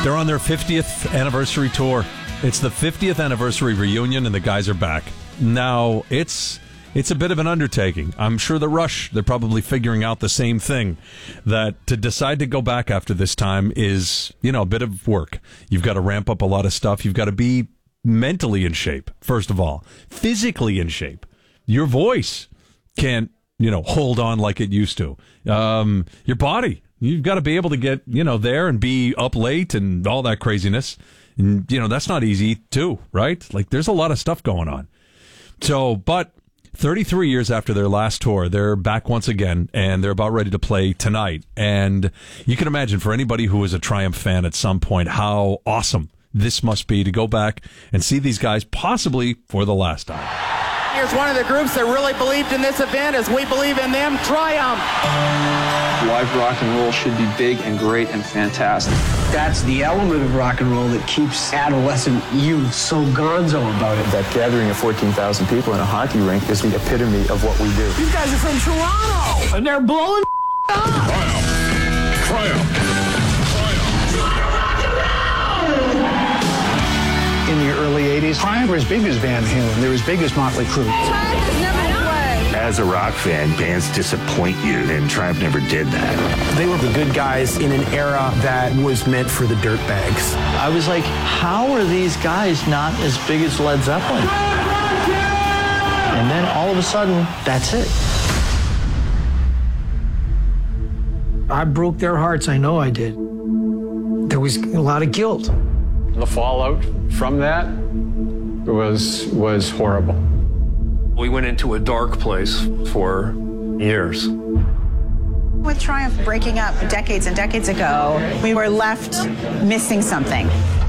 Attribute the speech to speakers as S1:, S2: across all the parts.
S1: They're on their 50th anniversary tour. It's the 50th anniversary reunion, and the guys are back. Now, it's a bit of an undertaking. I'm sure the Rush, they're probably figuring out the same thing, that to decide to go back after this time is, a bit of work. You've got to ramp up a lot of stuff. You've got to be mentally in shape, first of all. Physically in shape. Your voice can't, hold on like it used to. Your body, you've got to be able to get, there and be up late and all that craziness. And, that's not easy too, right? Like, there's a lot of stuff going on. So, but 33 years after their last tour, they're back once again, and they're about ready to play tonight. And you can imagine, for anybody who is a Triumph fan at some point, how awesome this must be to go back and see these guys possibly for the last time.
S2: Here's one of the groups that really believed in this event as we believe in them, Triumph.
S3: Live rock and roll should be big and great and fantastic.
S4: That's the element of rock and roll that keeps adolescent youth so gonzo about it.
S3: That gathering of 14,000 people in a hockey rink is the epitome of what we do.
S4: These guys are from Toronto, and they're blowing up.
S5: Triumph.
S4: In the early 80s, Triumph were as big as Van Halen. They were as big as Motley Crue.
S5: As a rock fan, bands disappoint you, and Triumph never did that.
S4: They were the good guys in an era that was meant for the dirtbags.
S6: I was like, how are these guys not as big as Led Zeppelin? And then all of a sudden, that's it.
S4: I broke their hearts. I know I did. There was a lot of guilt.
S7: The fallout from that was horrible.
S8: We went into a dark place for years.
S9: With Triumph breaking up decades and decades ago, we were left missing something.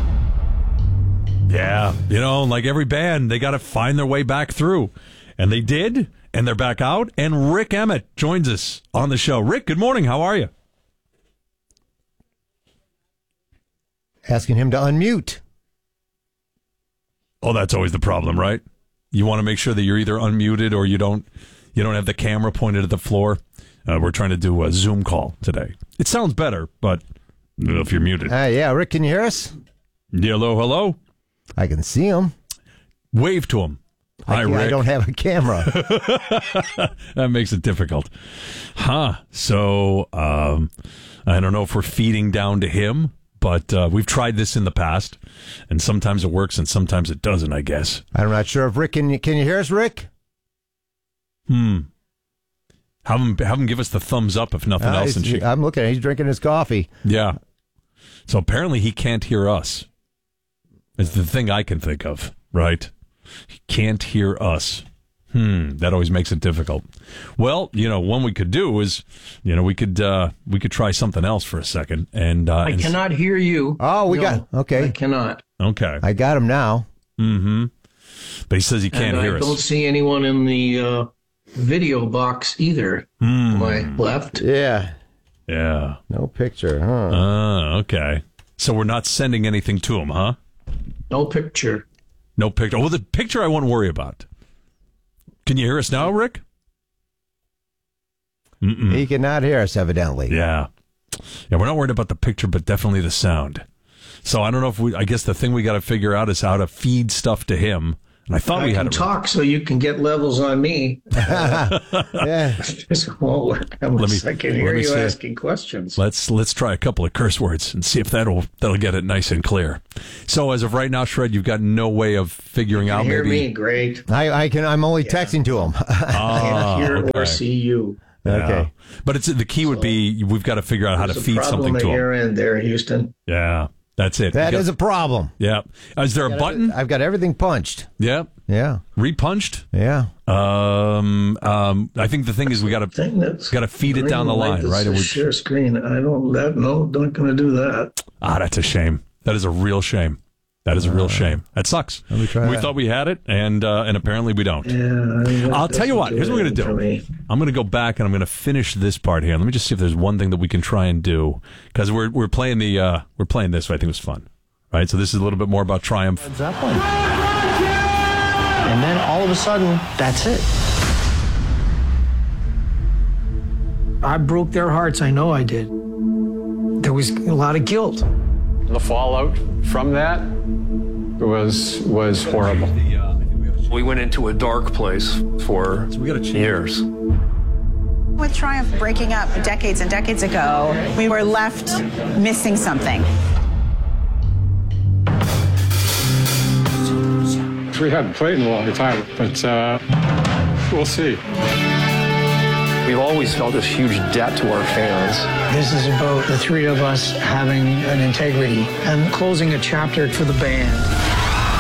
S1: Yeah, like every band, they got to find their way back through. And they did, and they're back out. And Rick Emmett joins us on the show. Rick, good morning. How are you?
S10: Asking him to unmute.
S1: Oh, that's always the problem, right? You want to make sure that you're either unmuted or you don't have the camera pointed at the floor. We're trying to do a Zoom call today. It sounds better, but if you're muted.
S10: Yeah, Rick, can you hear us?
S1: Hello.
S10: I can see him.
S1: Wave to him. Hi, Rick.
S10: I don't have a camera.
S1: That makes it difficult. So, I don't know if we're feeding down to him. But we've tried this in the past, and sometimes it works and sometimes it doesn't, I guess.
S10: I'm not sure if Rick, can you hear us, Rick?
S1: Have him give us the thumbs up if nothing else.
S10: I'm looking at him. He's drinking his coffee.
S1: Yeah. So apparently he can't hear us. It's the thing I can think of, right? He can't hear us. That always makes it difficult. Well, one we could do is, we could try something else for a second. And
S4: I cannot hear you.
S10: Oh, okay.
S4: I cannot.
S1: Okay.
S10: I got him now.
S1: Mm-hmm. But he says he can't hear us.
S4: I don't see anyone in the video box either. My left.
S10: Yeah. No picture, huh?
S1: Okay. So we're not sending anything to him, huh?
S4: No picture.
S1: No picture. Well, the picture I won't worry about. Can you hear us now, Rick?
S10: He cannot hear us, evidently.
S1: Yeah, we're not worried about the picture, but definitely the sound. So I don't know I guess the thing we got to figure out is how to feed stuff to him. And I thought we had to
S4: talk so you can get levels on me.
S10: Yeah.
S4: This won't work. I can hear you asking questions.
S1: Let's try a couple of curse words and see if that'll get it nice and clear. So as of right now, Shred, you've got no way of figuring out.
S4: Hear
S1: maybe
S4: me, great.
S10: I can. I'm only texting to him.
S4: I can't hear or see you.
S10: Okay,
S1: but the key would be we've got to figure out how to feed something to him.
S4: Problem at your end there, Houston.
S1: Yeah. That's it.
S10: That is a problem.
S1: Yeah. Is there a button?
S10: I've got everything punched.
S1: Yeah.
S10: Yeah.
S1: Repunched?
S10: Yeah.
S1: I think the thing is we got to feed it down the line, right?
S4: Share screen. Don't going to do that.
S1: That's a shame. That is a real shame. That is a real shame. That sucks. We thought we had it, and apparently we don't.
S4: Yeah,
S1: I'll tell you what. Here's what we're going to do. I'm going to go back, and I'm going to finish this part here. Let me just see if there's one thing that we can try and do, because we're playing this. I think it was fun. Right? So this is a little bit more about Triumph.
S6: Led Zeppelin. And then all of a sudden, that's it.
S4: I broke their hearts. I know I did. There was a lot of guilt.
S7: The fallout from that was horrible.
S8: We went into a dark place for years.
S9: With Triumph breaking up decades and decades ago, we were left missing something.
S7: We haven't played in a long time, but we'll see.
S8: We've always felt this huge debt to our fans.
S4: This is about the three of us having an integrity and closing a chapter for the band.